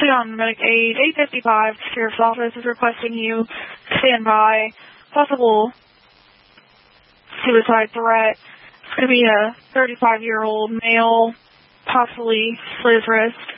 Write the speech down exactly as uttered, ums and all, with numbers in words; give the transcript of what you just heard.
Stay on medic aid. eight fifty-five, Sheriff's Office is requesting you stand by. Possible suicide threat. It's going to be a thirty-five-year-old male, possibly slit his wrist.